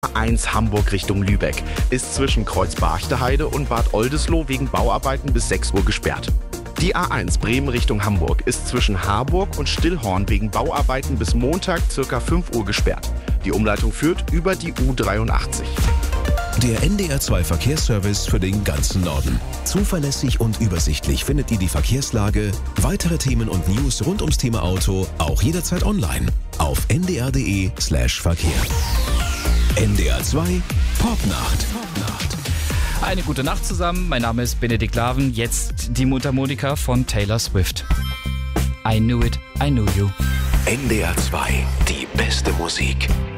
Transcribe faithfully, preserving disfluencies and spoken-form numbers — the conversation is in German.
A eins Hamburg Richtung Lübeck ist zwischen Kreuz-Barchte-Heide und Bad Oldesloe wegen Bauarbeiten bis sechs Uhr gesperrt. Die A eins Bremen Richtung Hamburg ist zwischen Harburg und Stillhorn wegen Bauarbeiten bis Montag ca. fünf Uhr gesperrt. Die Umleitung führt über die U dreiundachtzig. Der N D R zwei Verkehrsservice für den ganzen Norden. Zuverlässig und übersichtlich findet ihr die Verkehrslage, weitere Themen und News rund ums Thema Auto auch jederzeit online auf n d r punkt d e slash verkehr. N D R zwei Popnacht. Eine gute Nacht zusammen, mein Name ist Benedikt Laven, jetzt die Mundharmonika von Taylor Swift. I knew it, I knew you. N D R zwei, die beste Musik.